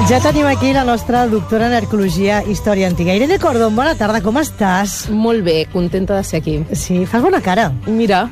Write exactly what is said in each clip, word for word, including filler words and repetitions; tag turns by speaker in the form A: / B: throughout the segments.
A: Ja tenim aquí la nostra doctora en arqueologia i història antiga. Irene Cordón, bona tarda, com estàs?
B: Molt bé, contenta de ser aquí.
A: Sí, fas bona cara.
B: Mira,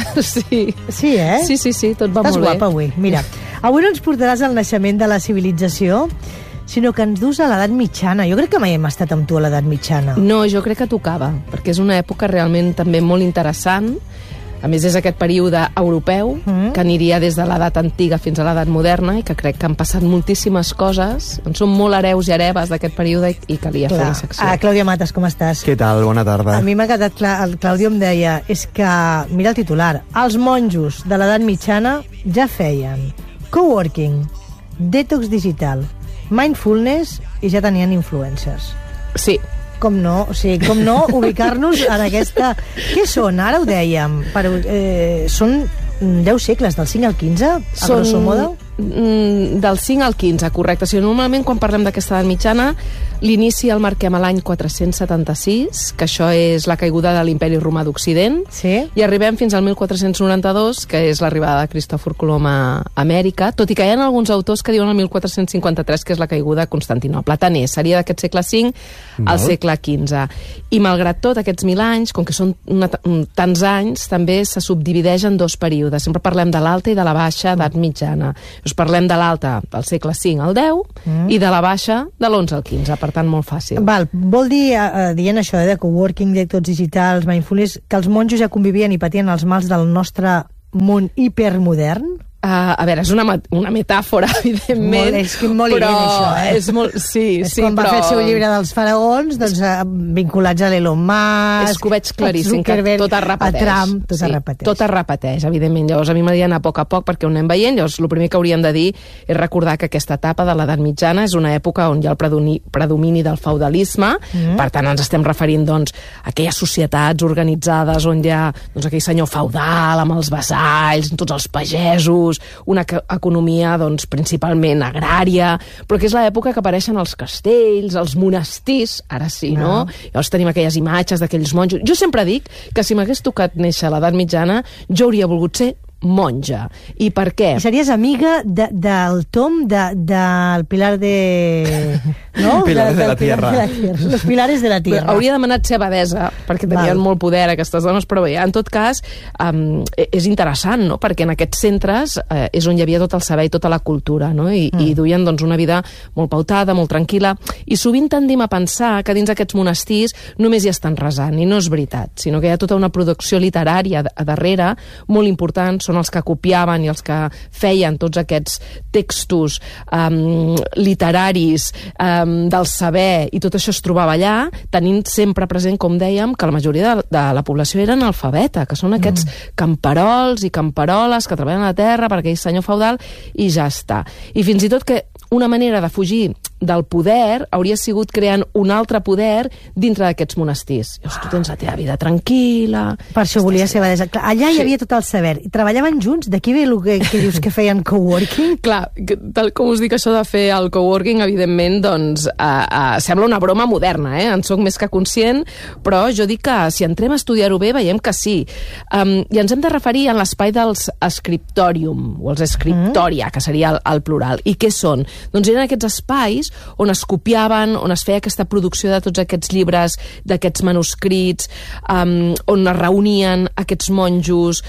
B: sí.
A: Sí, eh?
B: Sí, sí, sí, tot va
A: Estàs
B: molt bé.
A: Estàs guapa avui. Mira, avui no ens portaràs al naixement de la civilització, sinó que ens dus a l'edat mitjana. Jo crec que mai hem estat amb tu a l'edat mitjana.
B: No, jo crec que tocava, perquè és una època realment també molt interessant. A més, és aquest període europeu, mm. que aniria des de l'edat antiga fins a l'edat moderna, i que crec que han passat moltíssimes coses. En som molt hereus i hereves d'aquest període i calia
A: Clar.
B: fer una secció.
A: Ah, Clàudia Matas, com estàs?
C: Què tal? Bona tarda.
A: A mi m'ha quedat clar, el Claudio em deia, és que, mira el titular, els monjos de l'edat mitjana ja feien coworking, detox digital, mindfulness i ja tenien influencers.
B: Sí.
A: Com no, o sigui, com no ubicar-nos en aquesta... Què són? Ara ho dèiem. Però, eh, són deu segles, del cinc al quinze, a
B: Són,
A: grosso modo?
B: mm, del cinc al quinze, correcte. O sigui, normalment, quan parlem d'aquesta edat mitjana, l'inici el marquem a l'any quatre-cents setanta-sis, que això és la caiguda de l'Imperi Romà d'Occident,
A: Sí.
B: i arribem fins al mil quatre-cents noranta-dos, que és l'arribada de Cristòfor Colom a Amèrica, tot i que hi ha alguns autors que diuen el mil quatre-cents cinquanta-tres, que és la caiguda de Constantinople. Tant és, seria d'aquest segle cinc al
C: Val.
B: segle quinze. I malgrat tot, aquests mil anys, com que són una, tants anys, també se subdivideix en dos períodes. Sempre parlem de l'alta i de la baixa edat mitjana. Us parlem de l'alta del segle cinc al deu mm. i de la baixa de l'onze al quinze, per tant, molt fàcil.
A: Val, vol dir, eh, dient això, eh, de coworking, de tots digitals, mindfulness, que els monjos ja convivien i patien els mals del nostre món hipermodern?
B: Uh, a veure, és una, una metàfora, evidentment.
A: Molt, és que molt
B: però
A: evident, això, eh?
B: És molt, sí,
A: és
B: sí,
A: quan va
B: però...
A: fer el seu llibre dels faraons, doncs, eh, vinculats a l'Elon Musk...
B: És que ho veig claríssim, que tot es repeteix.
A: A Trump, tot
B: sí,
A: es repeteix.
B: Tot es repeteix, evidentment. Llavors, a mi m'agradaria anar a poc a poc perquè ho anem veient. Llavors, el primer que hauríem de dir és recordar que aquesta etapa de l'edat mitjana és una època on hi ha el predomini, predomini del feudalisme. Mm. Per tant, ens estem referint, doncs, a aquelles societats organitzades on hi ha, doncs, aquell senyor feudal amb els vassalls, tots els pagesos, una economia, doncs, principalment agrària, però que és l'època que apareixen els castells, els monestirs, ara sí, no? no? Llavors tenim aquelles imatges d'aquells monjos. Jo sempre dic que si m'hagués tocat néixer a l'edat mitjana, jo hauria volgut ser monja. I per què?
A: I series amiga de, del Tom de, del Pilar de... No?
C: Pilares de, de la
A: Pilar
C: Tierra.
A: de la tierra. Los Pilares de la Tierra.
B: Hauria demanat ser abadesa, perquè tenien
A: Val.
B: molt poder aquestes dones, però bé, en tot cas, um, és interessant, no?, perquè en aquests centres eh, és on hi havia tot el saber i tota la cultura, no?, i, mm. i duien, doncs, una vida molt pautada, molt tranquil·la, i sovint tendim a pensar que dins aquests monestirs només hi estan resant, i no és veritat, sinó que hi ha tota una producció literària a darrere, molt important, són els que copiaven i els que feien tots aquests textos um, literaris um, del saber, i tot això es trobava allà, tenint sempre present, com dèiem, que la majoria de, de la població era analfabeta, que són aquests mm. camperols i camperoles que treballen a la terra per aquell senyor feudal, i ja està. I fins i tot que una manera de fugir del poder hauria sigut creant un altre poder dintre d'aquests monestirs. Llavors, tu tens la teva vida tranquil·la...
A: Per això volia ser abadesa. Allà hi havia tot el saber. I treballaven junts? D'aquí ve el que, que dius que feien coworking?
B: Clar, tal com us dic, això de fer el coworking, evidentment, doncs, uh, uh, sembla una broma moderna, eh? En soc més que conscient, però jo dic que si entrem a estudiar-ho bé, veiem que sí. Um, I ens hem de referir a l'espai dels scriptorium, o els scriptoria, mm. que seria el, el plural. I què són? Doncs eren aquests espais on es copiaven, on es feia aquesta producció de tots aquests llibres, d'aquests manuscrits, um, on es reunien aquests monjos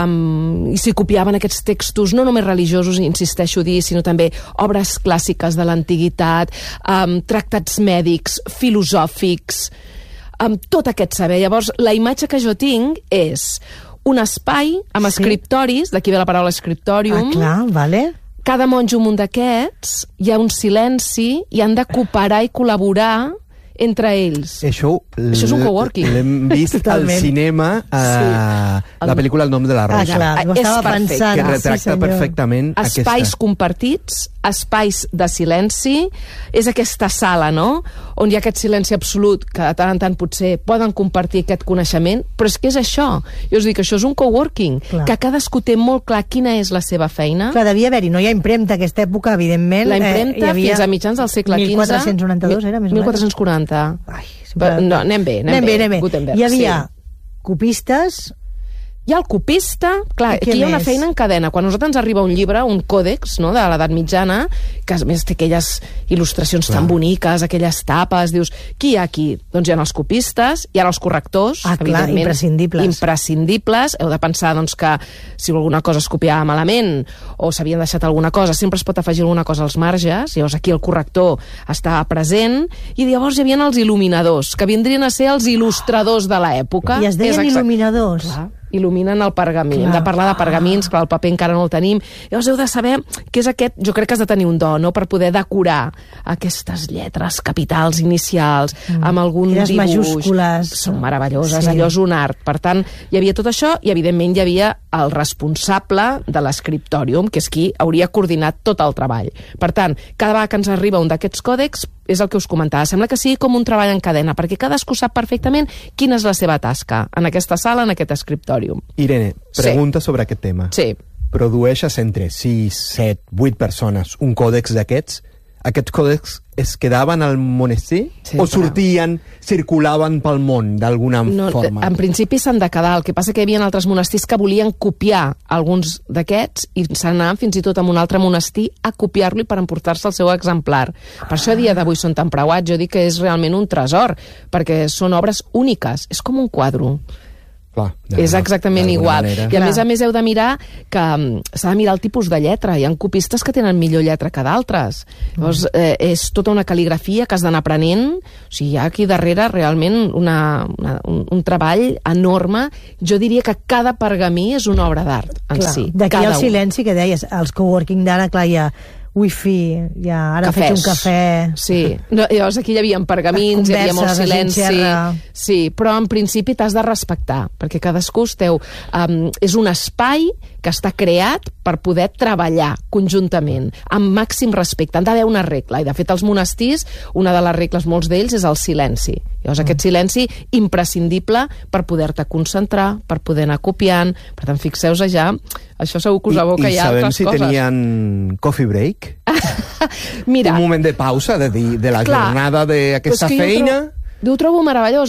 B: um, i s'hi copiaven aquests textos, no només religiosos, insisteixo a dir, sinó també obres clàssiques de l'antiguitat, um, tractats mèdics, filosòfics, amb tot aquest saber. Llavors, la imatge que jo tinc és un espai amb
A: Sí.
B: escriptoris, d'aquí ve la paraula scriptorium.
A: Ah, clar, vale.
B: Cada monjo un munt d'aquests, hi ha un silenci i han de cooperar i col·laborar entre ells.
C: Això,
B: Això és un coworking.
C: L'hem vist
A: Totalment.
C: al cinema, a
B: Sí.
C: la pel·lícula El nom de la
A: Ah,
C: rosa,
A: clar, ho
B: És
A: estava
B: perfecte.
A: pensant.
C: que retracta
A: sí, senyor.
C: perfectament
B: Espais
C: aquesta...
B: compartits, espais de silenci, és aquesta sala, no?, on hi ha aquest silenci absolut, que de tant en tant potser poden compartir aquest coneixement, però és que és això. Jo us dic, això és un coworking,
A: Clar.
B: que cadascú té molt clar quina és la seva feina.
A: Clar, devia haver-hi, no hi ha impremta aquesta època, evidentment.
B: La
A: eh,
B: impremta
A: hi havia
B: fins a mitjans del segle quinze.
A: mil quatre-cents noranta-dos era, més o menys?
B: mil quatre-cents quaranta.
A: Ai,
B: Però, no, anem bé, anem,
A: anem bé, anem bé.
B: Gutenberg,
A: Hi havia
B: sí.
A: copistes,
B: Hi ha el copista, clar,
A: I què
B: aquí hi ha una
A: més?
B: feina en cadena. Quan a nosaltres ens arriba un llibre, un còdex, no?, de l'edat mitjana, que a més té aquelles il·lustracions
C: Clar.
B: tan boniques, aquelles tapes, dius, qui hi ha aquí? Doncs hi ha els copistes, hi ha els correctors,
A: Ah, clar,
B: evidentment,
A: imprescindibles.
B: imprescindibles. Heu de pensar doncs, que si alguna cosa es copiava malament o s'havien deixat alguna cosa, sempre es pot afegir alguna cosa als marges, llavors aquí el corrector està present, i llavors hi havia els il·luminadors, que vindrien a ser els il·lustradors de l'època.
A: I es deien
B: És exact-
A: il·luminadors.
B: Clar, il·luminen el pergamí.
A: Clar.
B: Hem de parlar de pergamins, clar, el paper encara no el tenim. Llavors heu de saber què és aquest... Jo crec que has de tenir un do, no?, per poder decorar aquestes lletres capitals inicials, mm. amb algun
A: Aquelles
B: dibuix.
A: majúscules.
B: Són meravelloses,
A: Sí.
B: allò és un art. Per tant, hi havia tot això i, evidentment, hi havia el responsable de l'escriptòrium, que és qui hauria coordinat tot el treball. Per tant, cada vegada que ens arriba un d'aquests còdecs, és el que us comentava, sembla que sigui com un treball en cadena, perquè cadascú sap perfectament quina és la seva tasca en aquesta sala, en aquest escriptòrium.
C: Irene, pregunta sobre aquest tema.
B: Sí.
C: Produeixes entre sis, set, vuit persones un còdex d'aquests? Aquests còdecs es quedaven al monestir?
B: Sí,
C: o
B: però-
C: sortien, circulaven pel món d'alguna
B: No,
C: forma?
B: en principi s'han de quedar. El que passa que hi havia altres monestirs que volien copiar alguns d'aquests i s'anaven fins i tot a un altre monestir a copiar-lo i per emportar-se el seu exemplar. Per això a dia d'avui són tan preuats. Jo dic que és realment un tresor, perquè són obres úniques. És com un quadre.
C: Clar,
B: És exactament
C: d'alguna
B: igual.
C: manera.
B: I a
A: Clar.
B: més a més heu de mirar que mm, s'ha de mirar el tipus de lletra. Hi ha copistes que tenen millor lletra que d'altres. Llavors, eh, és tota una cal·ligrafia que has d'anar aprenent. O sigui, hi ha aquí darrere realment una, una, un, un treball enorme. Jo diria que cada pergamí és una obra d'art en
A: Clar,
B: si.
A: d'aquí
B: Cada
A: el
B: un.
A: silenci que deies, els coworking d'ara, clar, hi ha wifi, ja ara
B: Cafès.
A: faig un cafè...
B: Sí, no, llavors aquí hi havia pergamins, hi havia molt
A: Converses, gent
B: silenci.
A: xerra.
B: Sí, però en principi t'has de respectar, perquè cadascú esteu... Um, és un espai que està creat per poder treballar conjuntament, amb màxim respecte. Han d'haver una regla, i de fet els monestirs, una de les regles, molts d'ells, és el silenci. Llavors aquest silenci imprescindible per poder-te concentrar, per poder anar copiant. Per tant, fixeu-vos allà, això segur que us aboca
C: I,
B: ja a
C: sabem
B: altres
C: si
B: coses.
C: tenien coffee break?
B: Mira,
C: Un moment de pausa de, dir, de la
B: clar,
C: jornada d'aquesta
B: però és que jo
C: feina?
B: Trobo, ho trobo meravellós.